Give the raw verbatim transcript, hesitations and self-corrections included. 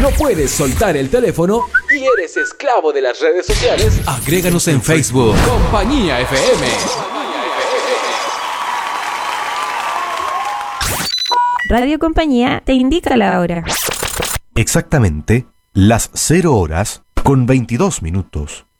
¿No puedes soltar el teléfono y eres esclavo de las redes sociales? Agréganos en Facebook. Compañía F M. Radio Compañía te indica la hora. Exactamente las cero horas con veintidós minutos.